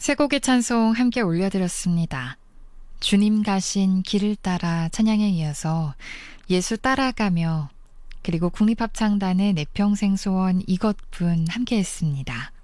세 곡의 찬송 함께 올려드렸습니다. 주님 가신 길을 따라 찬양에 이어서 예수 따라가며 그리고 국립합창단의 내 평생 소원 이것뿐 함께 했습니다.